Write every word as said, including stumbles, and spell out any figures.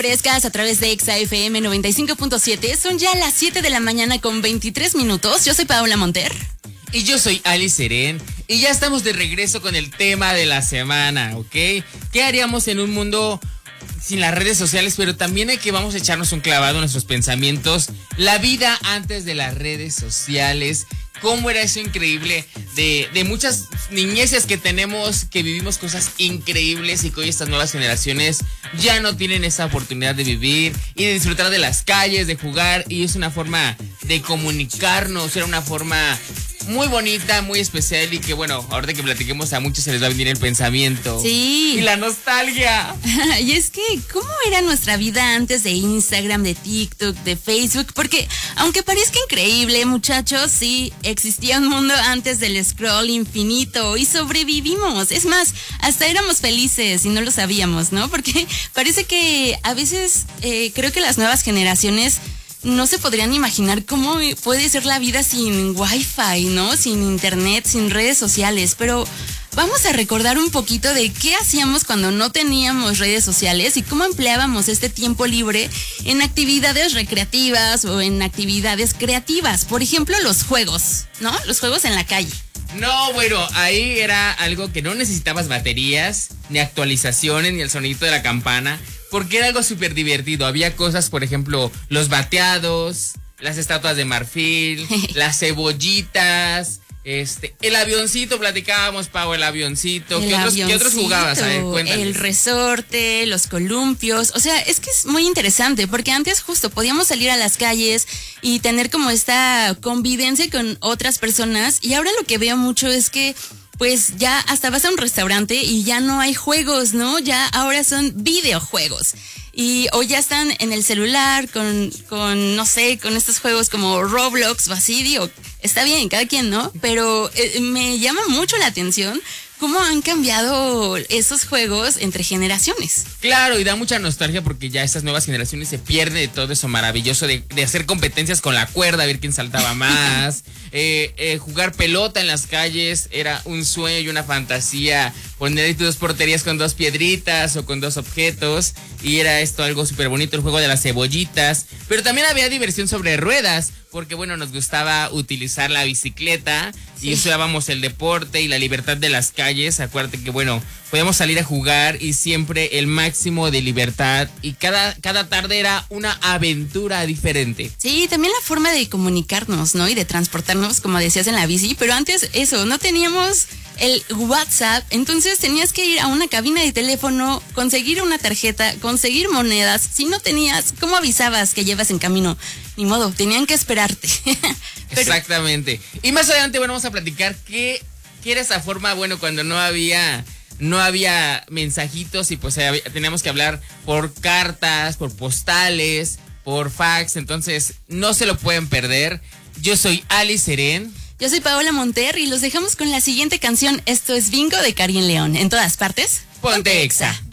Frescas a través de Exa F M noventa y cinco punto siete. Son ya las siete de la mañana con veintitrés minutos. Yo soy Paola Monter. Y yo soy Ali Serén. Y ya estamos de regreso con el tema de la semana, ¿ok? ¿Qué haríamos en un mundo sin las redes sociales? Pero también hay que vamos a echarnos un clavado en nuestros pensamientos. La vida antes de las redes sociales. Cómo era eso increíble de, de muchas niñeces que tenemos, que vivimos cosas increíbles y que hoy estas nuevas generaciones ya no tienen esa oportunidad de vivir y de disfrutar de las calles, de jugar, y es una forma de comunicarnos, era una forma muy bonita, muy especial y que bueno, ahorita que platiquemos a muchos se les va a venir el pensamiento. Sí. Y la nostalgia. Y es que, ¿cómo era nuestra vida antes de Instagram, de TikTok, de Facebook? Porque, aunque parezca increíble, muchachos, sí, existía un mundo antes del scroll infinito y sobrevivimos. Es más, hasta éramos felices y no lo sabíamos, ¿no? Porque parece que a veces eh, creo que las nuevas generaciones no se podrían imaginar cómo puede ser la vida sin wifi, ¿no? Sin internet, sin redes sociales. Pero vamos a recordar un poquito de qué hacíamos cuando no teníamos redes sociales y cómo empleábamos este tiempo libre en actividades recreativas o en actividades creativas. Por ejemplo, los juegos, ¿no? Los juegos en la calle. No, bueno, ahí era algo que no necesitabas baterías, ni actualizaciones, ni el sonidito de la campana, porque era algo súper divertido. Había cosas, por ejemplo, los bateados, las estatuas de marfil, las cebollitas, este, el avioncito, platicábamos, Pau, el avioncito. El ¿Qué, otros, avioncito, ¿Qué otros jugabas? A ver, cuéntanos. El resorte, los columpios. O sea, es que es muy interesante porque antes justo podíamos salir a las calles y tener como esta convivencia con otras personas, y ahora lo que veo mucho es que pues ya hasta vas a un restaurante y ya no hay juegos, ¿no? Ya ahora son videojuegos. Y o ya están en el celular con, con no sé, con estos juegos como Roblox o así, digo, está bien, cada quien, ¿no? Pero eh, me llama mucho la atención cómo han cambiado esos juegos entre generaciones. Claro, y da mucha nostalgia porque ya estas nuevas generaciones se pierden de todo eso maravilloso de, de hacer competencias con la cuerda, a ver quién saltaba más. eh, eh, jugar pelota en las calles era un sueño y una fantasía. Poner ahí dos porterías con dos piedritas o con dos objetos, y era esto algo súper bonito, el juego de las cebollitas. Pero también había diversión sobre ruedas, porque bueno, nos gustaba utilizar la bicicleta, sí, y usábamos el deporte y la libertad de las calles. Acuérdate que bueno, podíamos salir a jugar y siempre el máximo de libertad, y cada, cada tarde era una aventura diferente. Sí, también la forma de comunicarnos, ¿no? Y de transportarnos, como decías, en la bici. Pero antes eso, no teníamos el WhatsApp, entonces tenías que ir a una cabina de teléfono, conseguir una tarjeta, conseguir monedas. Si no tenías, ¿cómo avisabas que llevas en camino? Ni modo, tenían que esperarte. Pero... Exactamente. Y más adelante, bueno, vamos a platicar qué, qué era esa forma, bueno, cuando no había... No había mensajitos y pues había, teníamos que hablar por cartas, por postales, por fax. Entonces no se lo pueden perder. Yo soy Ali Serén. Yo soy Paola Monter y los dejamos con la siguiente canción. Esto es Bingo de Karin León. En todas partes, ponte Exa.